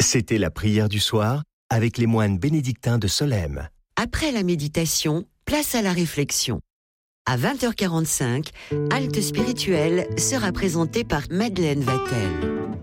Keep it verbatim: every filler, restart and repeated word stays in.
C'était la prière du soir avec les moines bénédictins de Solesmes. Après la méditation, place à la réflexion. À vingt heures quarante-cinq, Halte spirituelle sera présentée par Madeleine Vatel.